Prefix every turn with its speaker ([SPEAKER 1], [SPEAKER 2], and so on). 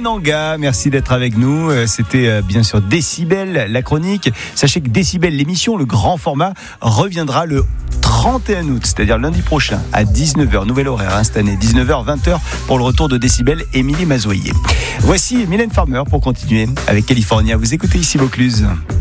[SPEAKER 1] Nanga, merci d'être avec nous. C'était bien sûr Décibel, la chronique. Sachez que Décibel, l'émission, le grand format, reviendra le 31 août, c'est-à-dire lundi prochain, à 19h, nouvel horaire cette année, 19h, 20h, pour le retour de Décibel, Émilie Mazoyer. Voici Mylène Farmer pour continuer avec California. Vous écoutez ici Vaucluse.